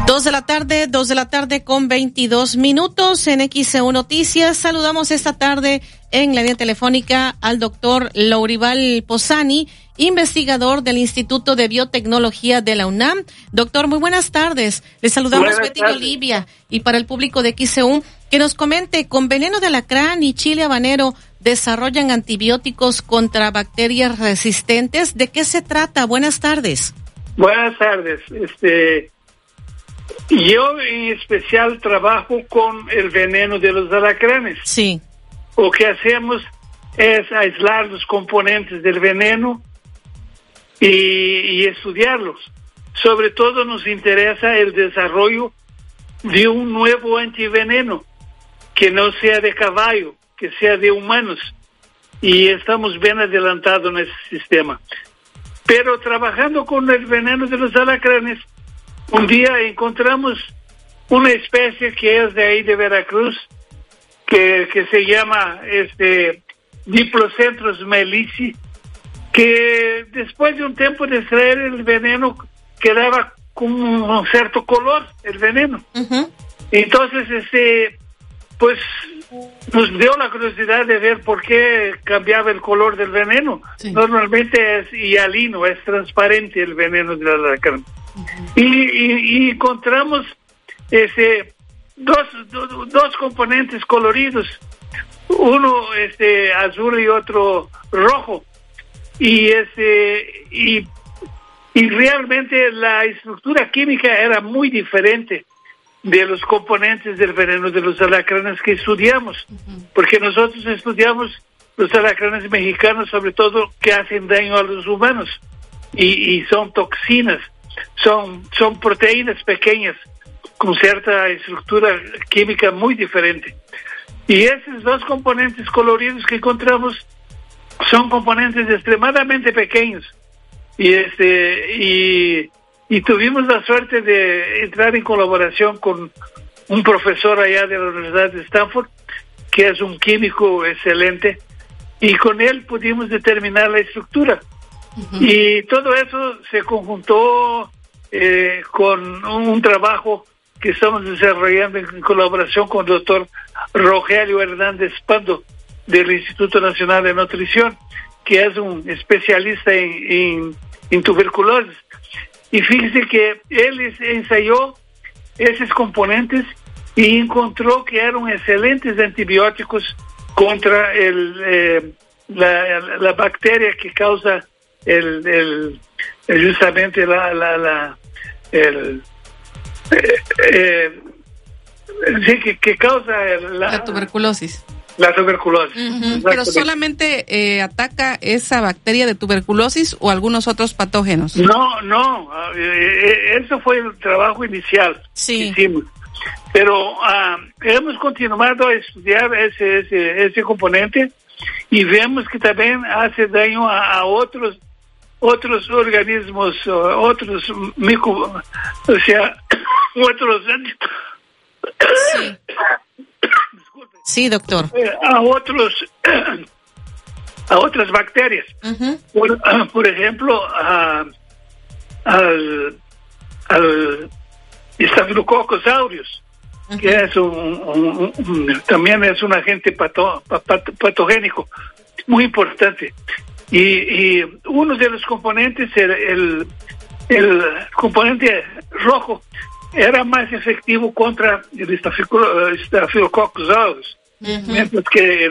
2 de la tarde con 22 minutos en XEU Noticias. Saludamos esta tarde en la línea telefónica al doctor Lourival Posani, investigador del Instituto de Biotecnología de la UNAM. Doctor, muy buenas tardes. Le saludamos Betty Olivia, y para el público de XEU, que nos comente, con veneno de alacrán y chile habanero desarrollan antibióticos contra bacterias resistentes. ¿De qué se trata? Buenas tardes. Buenas tardes. Yo en especial trabajo con el veneno de los alacranes. Sí. Lo que hacemos es aislar los componentes del veneno y estudiarlos. Sobre todo nos interesa el desarrollo de un nuevo antiveneno que no sea de caballo, que sea de humanos. Y estamos bien adelantados en ese sistema. Pero trabajando con el veneno de los alacranes, un día encontramos una especie que es de ahí de Veracruz, que se llama Diplocentros melici, que después de un tiempo de extraer el veneno quedaba con un cierto color, el veneno. Uh-huh. Entonces, pues nos dio la curiosidad de ver por qué cambiaba el color del veneno. Sí. Normalmente es hialino, es transparente el veneno del alacrán. Uh-huh. Y encontramos dos componentes coloridos, uno azul y otro rojo, y realmente la estructura química era muy diferente de los componentes del veneno de los alacranes que estudiamos, uh-huh. Porque nosotros estudiamos los alacranes mexicanos, sobre todo, que hacen daño a los humanos, y son toxinas, son proteínas pequeñas con cierta estructura química muy diferente. Y esos dos componentes coloridos que encontramos son componentes extremadamente pequeños. Y tuvimos la suerte de entrar en colaboración con un profesor allá de la Universidad de Stanford, que es un químico excelente, y con él pudimos determinar la estructura. Uh-huh. Y todo eso se conjuntó con un trabajo que estamos desarrollando en colaboración con el doctor Rogelio Hernández Pando del Instituto Nacional de Nutrición, que es un especialista en tuberculosis. Y fíjese que él ensayó esos componentes y encontró que eran excelentes antibióticos contra la bacteria que causa justamente que causa la tuberculosis. La tuberculosis. Uh-huh. Pero solamente ataca esa bacteria de tuberculosis o algunos otros patógenos. No, eso fue el trabajo inicial que hicimos. Pero hemos continuado a estudiar ese componente y vemos que también hace daño a otros organismos, otros otros. Sí. Sí, doctor. A otras bacterias. Uh-huh. Por ejemplo, al Staphylococcus aureus, uh-huh. Que es también es un agente patogénico muy importante. Y uno de los componentes, el componente rojo, era más efectivo contra el Staphylococcus aureus, uh-huh. Mientras que